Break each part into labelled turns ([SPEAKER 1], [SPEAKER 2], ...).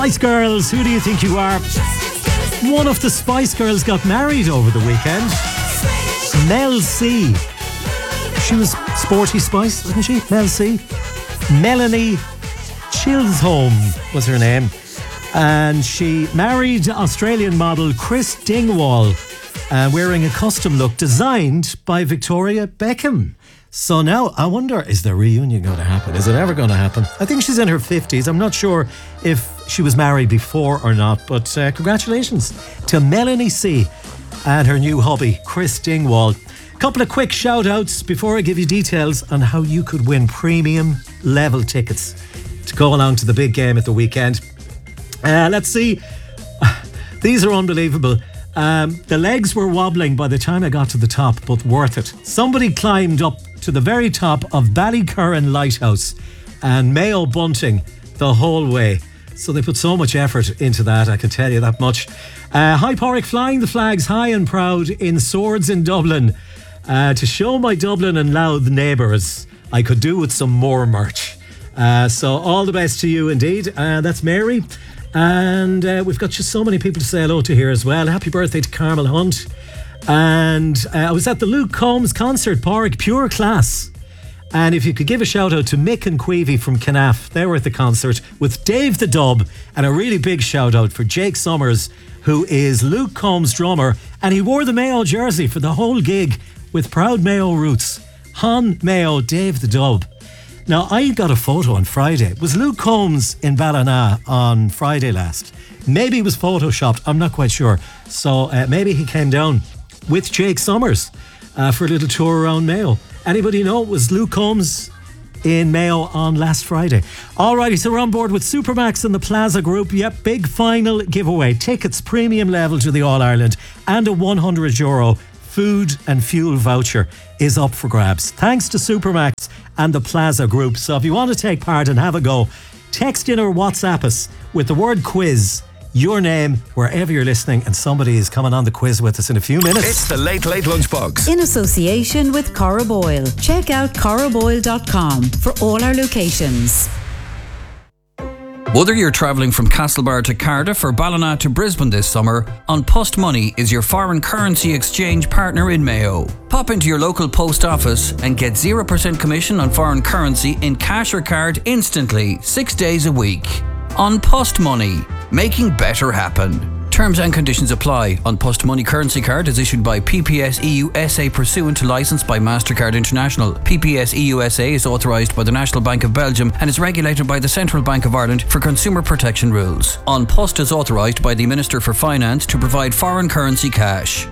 [SPEAKER 1] Spice Girls, who do you think you are? One of the Spice Girls got married over the weekend. Mel C. She was Sporty Spice, wasn't she? Mel C. Melanie Chisholm was her name. And she married Australian model Chris Dingwall, wearing a custom look designed by Victoria Beckham. So now I wonder, is the reunion going to happen? Is it ever going to happen? I think she's in her 50s. I'm not sure if she was married before or not, but congratulations to Melanie C and her new hubby, Chris Dingwall. A couple of quick shout outs before I give you details on how you could win premium level tickets to go along to the big game at the weekend. Let's see. These are unbelievable. The legs were wobbling by the time I got to the top, but worth it. Somebody climbed up to the very top of Ballycurran Lighthouse and Mayo Bunting the whole way. So they put so much effort into that, I can tell you that much. High Porrick flying the flags high and proud in Swords in Dublin to show my Dublin and Louth neighbours I could do with some more merch. So all the best to you indeed. That's Mary. And we've got just so many people to say hello to here as well. Happy birthday to Carmel Hunt. And I was at the Luke Combs concert, Porrick, pure class. And if you could give a shout out to Mick and Queevy from Canaf, they were at the concert with Dave the Dub, and a really big shout out for Jake Summers, who is Luke Combs' drummer, and he wore the Mayo jersey for the whole gig with proud Mayo roots. Hon Mayo, Dave the Dub. Now, I got a photo on Friday. Was Luke Combs in Ballina on Friday last? Maybe it was photoshopped, I'm not quite sure. So maybe he came down with Jake Summers for a little tour around Mayo. Anybody know it was Luke Combs in Mayo on last Friday? Alrighty, so we're on board with Supermax and the Plaza Group. Yep, big final giveaway. Tickets premium level to the All-Ireland and a €100 food and fuel voucher is up for grabs. Thanks to Supermax and the Plaza Group. So if you want to take part and have a go, text in or WhatsApp us with the word quiz, your name, wherever you're listening, and somebody is coming on the quiz with us in a few minutes.
[SPEAKER 2] It's the Late Late Lunchbox.
[SPEAKER 3] In association with Cora Boyle. Check out coraboyle.com for all our locations.
[SPEAKER 4] Whether you're travelling from Castlebar to Cardiff or Ballina to Brisbane this summer, An Post Money is your foreign currency exchange partner in Mayo. Pop into your local post office and get 0% commission on foreign currency in cash or card instantly, 6 days a week. An Post Money, making better happen. Terms and conditions apply. An Post Money currency card is issued by PPS EU SA pursuant to licence by MasterCard International. PPS EU SA is authorised by the National Bank of Belgium and is regulated by the Central Bank of Ireland for consumer protection rules. An Post is authorised by the Minister for Finance to provide foreign currency cash.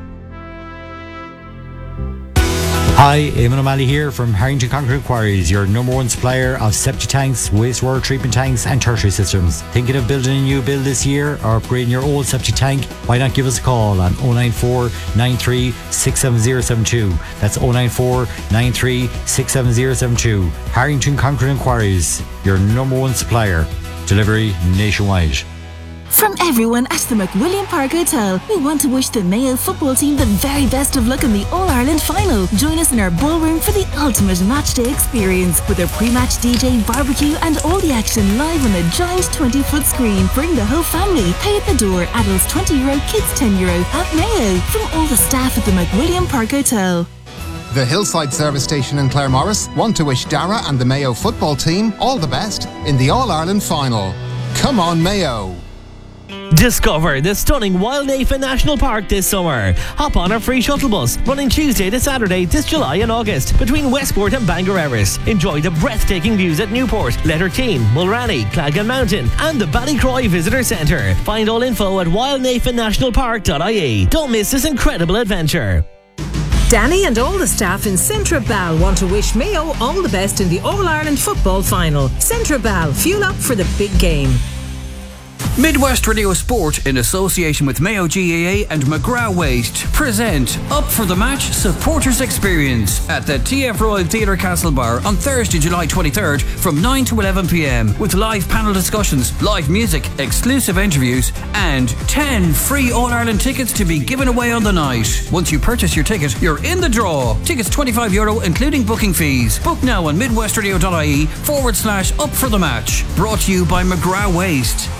[SPEAKER 5] Hi, Eamon O'Malley here from Harrington Concrete Quarries, your number one supplier of septic tanks, wastewater treatment tanks and tertiary systems. Thinking of building a new build this year or upgrading your old septic tank? Why not give us a call on 094 93 67072. That's 094 93 67072. Harrington Concrete Quarries, your number one supplier. Delivery nationwide.
[SPEAKER 6] From everyone at the McWilliam Park Hotel, we want to wish the Mayo football team the very best of luck in the All-Ireland final. Join us in our ballroom for the ultimate matchday experience with a pre-match DJ, barbecue and all the action live on a giant 20-foot screen. Bring the whole family. Pay at the door. Adults €20, kids €10 at Mayo. From all the staff at the McWilliam Park Hotel.
[SPEAKER 7] The Hillside Service Station in Claremorris want to wish Dara and the Mayo football team all the best in the All-Ireland final. Come on, Mayo.
[SPEAKER 8] Discover the stunning Wild Nathan National Park this summer. Hop on our free shuttle bus running Tuesday to Saturday this July and August between Westport and Bangor Erris. Enjoy the breathtaking views at Newport, Letterteen, Mulranny, Clagan Mountain and the Ballycroy Visitor Centre. Find all info at wildnathannationalpark.ie. Don't miss this incredible adventure.
[SPEAKER 9] Danny and all the staff in Centra Bal want to wish Mayo all the best in the All-Ireland football final. Centra Bal, fuel up for the big game.
[SPEAKER 4] Midwest Radio Sport, in association with Mayo GAA and McGrath Waste, present Up for the Match Supporters Experience at the TF Royal Theatre Castlebar on Thursday, July 23rd from 9 to 11pm with live panel discussions, live music, exclusive interviews and 10 free All-Ireland tickets to be given away on the night. Once you purchase your ticket, you're in the draw. Tickets €25 including booking fees. Book now on midwestradio.ie/up for the match. Brought to you by McGrath Waste. Let's recycle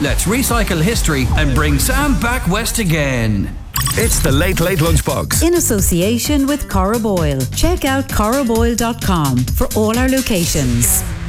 [SPEAKER 4] recycle history and bring Sam back west again.
[SPEAKER 2] It's the Late Late Lunchbox.
[SPEAKER 3] In association with Cora Boyle. Check out coraboyle.com for all our locations.